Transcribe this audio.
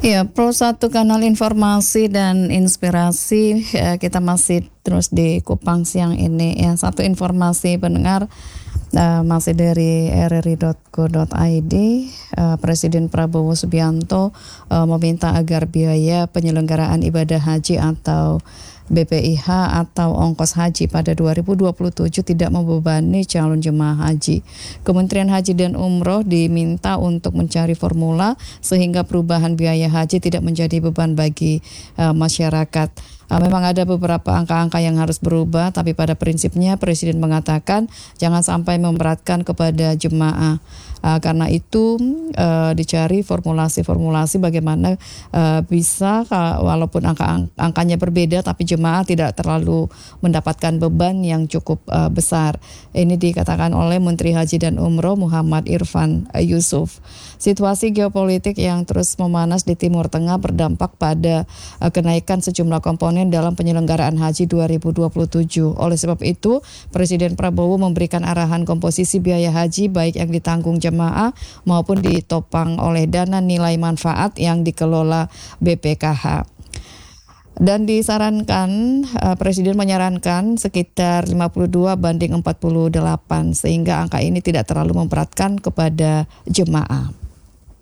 Ya, Pro Satu kanal informasi dan inspirasi, kita masih terus di Kupang siang ini. Ya, satu informasi pendengar masih dari rri.co.id. Presiden Prabowo Subianto meminta agar biaya penyelenggaraan ibadah haji atau BPIH atau ongkos haji pada 2027 tidak membebani calon jemaah haji. Kementerian Haji dan Umroh diminta untuk mencari formula sehingga perubahan biaya haji tidak menjadi beban bagi masyarakat. Memang ada beberapa angka-angka yang harus berubah, tapi pada prinsipnya Presiden mengatakan jangan sampai memberatkan kepada jemaah. Karena itu dicari formulasi-formulasi bagaimana bisa walaupun angkanya berbeda tapi jemaah tidak terlalu mendapatkan beban yang cukup besar. Ini dikatakan oleh Menteri Haji dan Umroh Muhammad Irfan Yusuf. Situasi geopolitik yang terus memanas di Timur Tengah berdampak pada kenaikan sejumlah komponen dalam penyelenggaraan haji 2027. Oleh sebab itu, Presiden Prabowo memberikan arahan komposisi biaya haji baik yang ditanggung jemaah maupun ditopang oleh dana nilai manfaat yang dikelola BPKH. Dan disarankan, Presiden menyarankan sekitar 52/48 sehingga angka ini tidak terlalu memberatkan kepada jemaah.